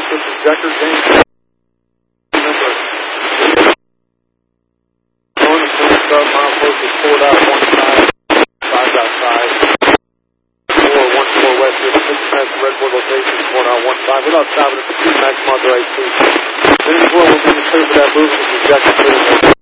This is Decker James. Number 1, mile posted 4.15, 5.5. 414 West, 6 past Redwood location, 4.15. Without stopping at the 2 max Monterey 2. Then 4 will be clear for that movement. This is Decker 3.